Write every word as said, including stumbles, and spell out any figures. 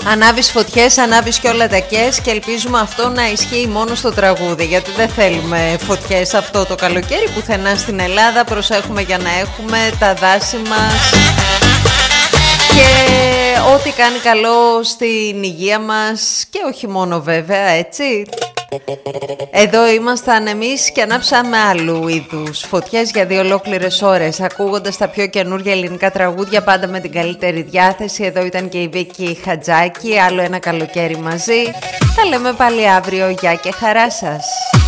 Ανάβεις φωτιές, ανάβεις και όλα τα κες και ελπίζουμε αυτό να ισχύει μόνο στο τραγούδι, γιατί δεν θέλουμε φωτιές αυτό το καλοκαίρι πουθενά στην Ελλάδα. Προσέχουμε για να έχουμε τα δάση μας και ό,τι κάνει καλό στην υγεία μας και όχι μόνο βέβαια, έτσι. Εδώ ήμασταν εμείς και ανάψαμε άλλου είδους φωτιές για δύο ολόκληρες ώρες, ακούγοντας τα πιο καινούργια ελληνικά τραγούδια, πάντα με την καλύτερη διάθεση. Εδώ ήταν και η Βίκη Χατζάκη, άλλο ένα καλοκαίρι μαζί. Τα λέμε πάλι αύριο, γεια και χαρά σας.